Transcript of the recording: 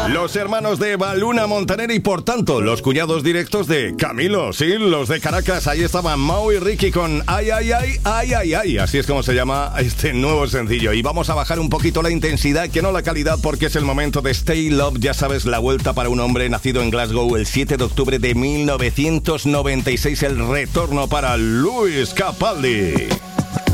Los hermanos de Baluna Montaner y por tanto los cuñados directos de Camilo, sí, los de Caracas. Ahí estaban Mau y Ricky con Ay, ay, ay, ay, ay, ay. Así es como se llama este nuevo sencillo. Y vamos a bajar un poquito la intensidad, que no la calidad, porque es el momento de Stay Love. Ya sabes, la vuelta para un hombre nacido en Glasgow el 7 de octubre de 1996. El retorno para Lewis Capaldi.